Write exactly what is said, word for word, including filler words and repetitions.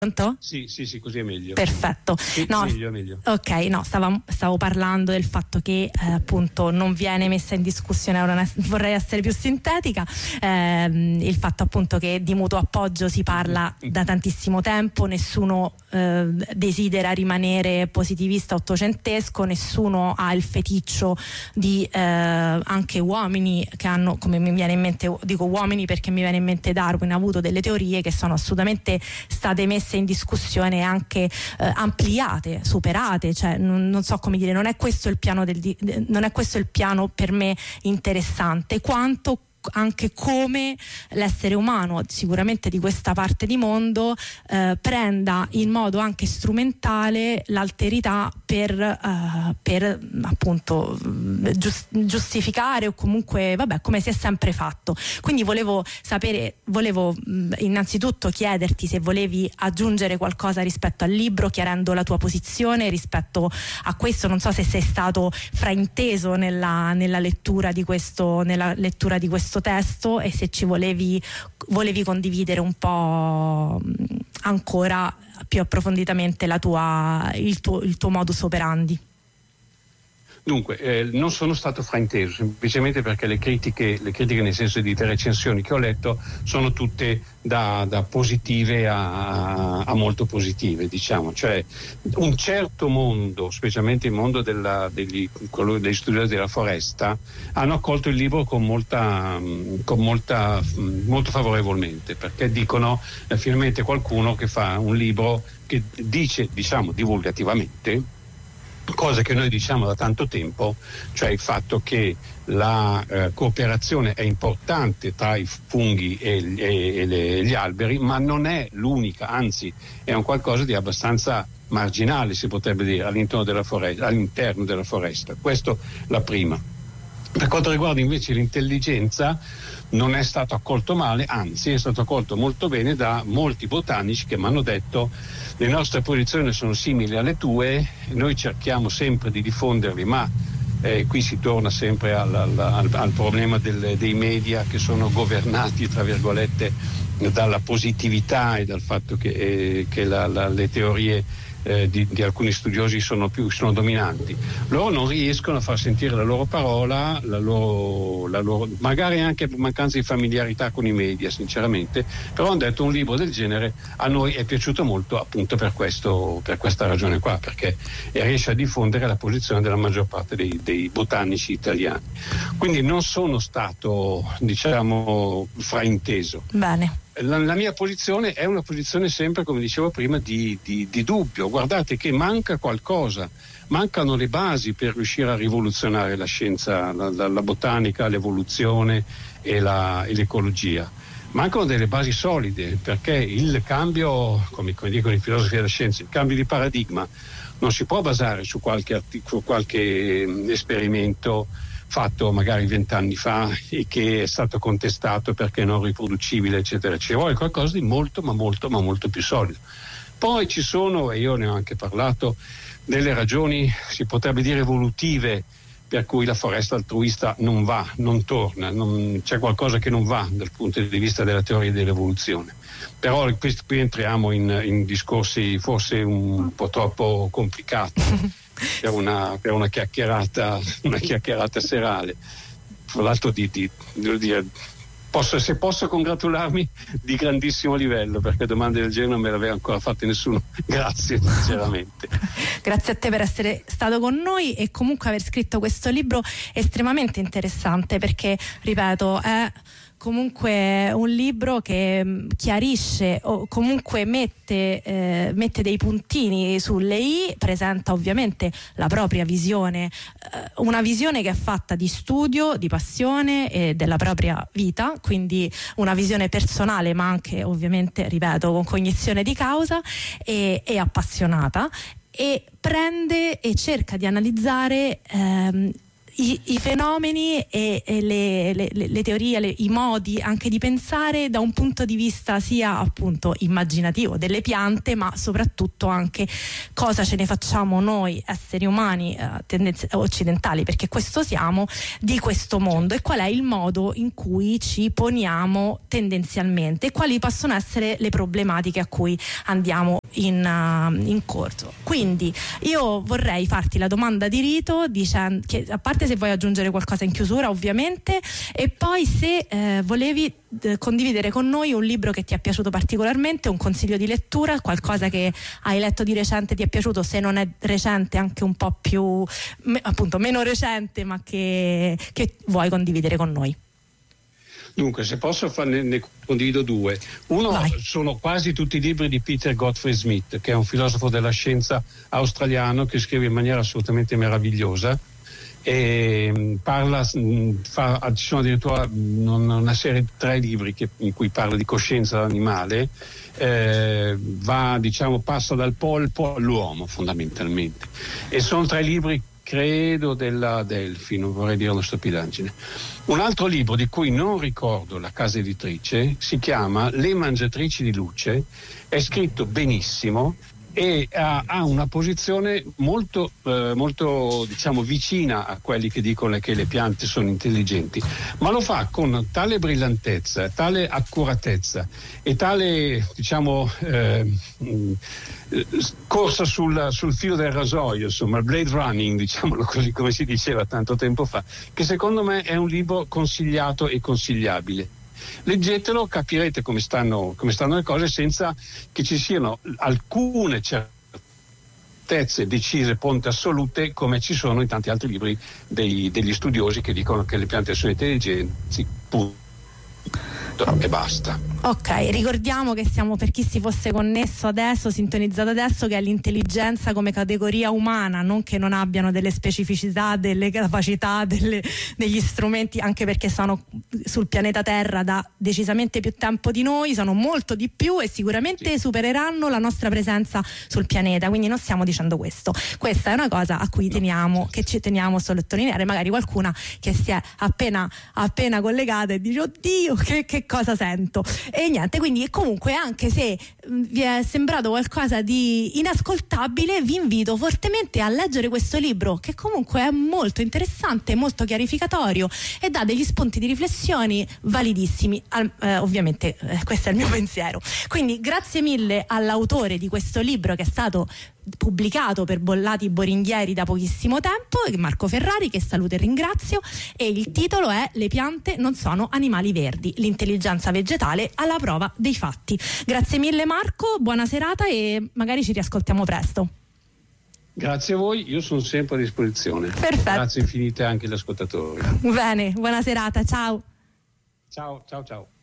Pronto? Sì, sì, sì, così è meglio. Perfetto. Sì, no, meglio, meglio. Ok, no, stavo, stavo parlando del fatto che eh, appunto non viene messa in discussione, ora vorrei essere più sintetica, ehm, il fatto appunto che di mutuo appoggio si parla da tantissimo tempo, nessuno eh, desidera rimanere positivista ottocentesco, nessuno ha il feticcio di eh, anche uomini che hanno, come mi viene in mente, dico uomini perché mi viene in mente Darwin, ha avuto delle teorie che sono assolutamente state messe in discussione e anche eh, ampliate, superate, cioè non, non so come dire, non è questo il piano del di, non è questo il piano per me interessante, quanto anche come l'essere umano sicuramente di questa parte di mondo eh, prenda in modo anche strumentale l'alterità per, eh, per appunto giust- giustificare o comunque vabbè come si è sempre fatto. Quindi volevo sapere, volevo mh, innanzitutto chiederti se volevi aggiungere qualcosa rispetto al libro, chiarendo la tua posizione rispetto a questo. Non so se sei stato frainteso nella, nella lettura di questo nella lettura di questo testo e se ci volevi volevi condividere un po' ancora più approfonditamente la tua il tuo il tuo modus operandi. Dunque, eh, non sono stato frainteso, semplicemente perché le critiche, le critiche nel senso di recensioni che ho letto sono tutte da, da positive a, a molto positive, diciamo. Cioè un certo mondo, specialmente il mondo della, degli, quello degli studiosi della foresta, hanno accolto il libro con molta, con molta, molto favorevolmente, perché dicono eh, finalmente qualcuno che fa un libro che dice, diciamo, divulgativamente cose che noi diciamo da tanto tempo, cioè il fatto che la eh, cooperazione è importante tra i funghi e, e, e le, gli alberi, ma non è l'unica, anzi è un qualcosa di abbastanza marginale, si potrebbe dire, all'interno della foresta, all'interno della foresta. Questo la prima. Per quanto riguarda invece l'intelligenza, non è stato accolto male, anzi è stato accolto molto bene da molti botanici che mi hanno detto: le nostre posizioni sono simili alle tue, noi cerchiamo sempre di diffonderli, ma eh, qui si torna sempre al, al, al, al problema del, dei media che sono governati tra virgolette dalla positività e dal fatto che, eh, che la, la, le teorie Eh, di, di alcuni studiosi sono più sono dominanti. Loro non riescono a far sentire la loro parola, la loro, la loro, magari anche per mancanza di familiarità con i media, sinceramente, però hanno detto un libro del genere a noi è piaciuto molto appunto per questo, per questa ragione qua, perché riesce a diffondere la posizione della maggior parte dei, dei botanici italiani. Quindi non sono stato, diciamo, frainteso. Bene. La, la mia posizione è una posizione sempre, come dicevo prima, di, di, di dubbio. Guardate che manca qualcosa, mancano le basi per riuscire a rivoluzionare la scienza, la, la, la botanica, l'evoluzione e, la, e l'ecologia. Mancano delle basi solide, perché il cambio, come, come dicono i filosofi della scienza, il cambio di paradigma non si può basare su qualche, artic- qualche esperimento fatto magari vent'anni fa e che è stato contestato perché non riproducibile, eccetera. Ci vuole qualcosa di molto, ma molto, ma molto più solido. Poi ci sono, e io ne ho anche parlato, delle ragioni, si potrebbe dire evolutive, per cui la foresta altruista non va, non torna, non, c'è qualcosa che non va dal punto di vista della teoria dell'evoluzione. Però qui entriamo in, in discorsi forse un po' troppo complicati. Per una, per una chiacchierata una chiacchierata serale. Tra l'altro di, di, devo dire, posso, se posso congratularmi di grandissimo livello, perché domande del genere non me le aveva ancora fatte nessuno. Grazie sinceramente. Grazie a te per essere stato con noi e comunque aver scritto questo libro estremamente interessante, perché ripeto è comunque un libro che chiarisce o comunque mette, eh, mette dei puntini sulle i, presenta ovviamente la propria visione, eh, una visione che è fatta di studio, di passione e della propria vita, quindi una visione personale ma anche ovviamente, ripeto, con cognizione di causa e, e appassionata, e prende e cerca di analizzare ehm, I, i fenomeni e, e le, le, le teorie, le, i modi anche di pensare da un punto di vista sia appunto immaginativo delle piante, ma soprattutto anche cosa ce ne facciamo noi esseri umani eh, tendenze, occidentali, perché questo siamo, di questo mondo, e qual è il modo in cui ci poniamo tendenzialmente e quali possono essere le problematiche a cui andiamo in, uh, in corso. Quindi io vorrei farti la domanda di rito, dicendo che, a parte se vuoi aggiungere qualcosa in chiusura ovviamente, e poi se eh, volevi eh, condividere con noi un libro che ti è piaciuto particolarmente, un consiglio di lettura, qualcosa che hai letto di recente ti è piaciuto, se non è recente anche un po' più me, appunto meno recente, ma che, che vuoi condividere con noi. Dunque, se posso farne, ne condivido due. Uno Vai. Sono quasi tutti i libri di Peter Gottfried Smith, che è un filosofo della scienza australiano che scrive in maniera assolutamente meravigliosa e parla, fa, ci sono addirittura una serie di tre libri che, in cui parla di coscienza animale, eh, va, diciamo, passa dal polpo all'uomo fondamentalmente, e sono tre libri, credo, della Delphi, non vorrei dire una stupidaggine. Un altro libro di cui non ricordo la casa editrice si chiama Le mangiatrici di luce, è scritto benissimo e ha, ha una posizione molto, eh, molto diciamo vicina a quelli che dicono che le piante sono intelligenti, ma lo fa con tale brillantezza, tale accuratezza e tale, diciamo, eh, corsa sul, sul filo del rasoio, insomma, blade running, diciamolo così, come si diceva tanto tempo fa, che secondo me è un libro consigliato e consigliabile. Leggetelo, capirete come stanno, come stanno le cose, senza che ci siano alcune certezze decise, ponte assolute, come ci sono in tanti altri libri dei, degli studiosi che dicono che le piante sono intelligenti, punto e basta. Ok, ricordiamo che siamo, per chi si fosse connesso adesso, sintonizzato adesso, che è l'intelligenza come categoria umana, non che non abbiano delle specificità, delle capacità, delle, degli strumenti, anche perché sono sul pianeta Terra da decisamente più tempo di noi, sono molto di più e sicuramente supereranno la nostra presenza sul pianeta, quindi non stiamo dicendo questo. Questa è una cosa a cui teniamo, che ci teniamo a sottolineare, magari qualcuna che si è appena, appena collegata e dice oddio che, che cosa sento. E niente, quindi comunque, anche se mh, vi è sembrato qualcosa di inascoltabile, vi invito fortemente a leggere questo libro, che comunque è molto interessante, molto chiarificatorio e dà degli spunti di riflessioni validissimi. Al, eh, ovviamente eh, questo è il mio pensiero. Quindi grazie mille all'autore di questo libro, che è stato pubblicato per Bollati Boringhieri da pochissimo tempo, Marco Ferrari, che saluto e ringrazio, e il titolo è Le piante non sono animali verdi, l'intelligenza vegetale alla prova dei fatti. Grazie mille Marco, buona serata e magari ci riascoltiamo presto. Grazie a voi, io sono sempre a disposizione. Perfetto. Grazie infinite anche agli ascoltatori. Bene, buona serata, ciao. Ciao, ciao, ciao.